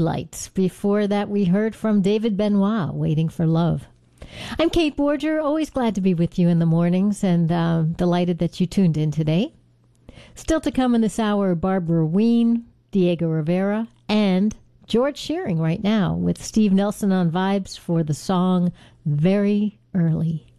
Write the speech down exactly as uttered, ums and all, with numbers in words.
Lights. Before that, we heard from David Benoit, Waiting for Love. I'm Kate Borger, always glad to be with you in the mornings, and uh, delighted that you tuned in today. Still to come in this hour, Barbara Ween, Diego Rivera, and George Shearing right now with Steve Nelson on vibes for the song Very Early.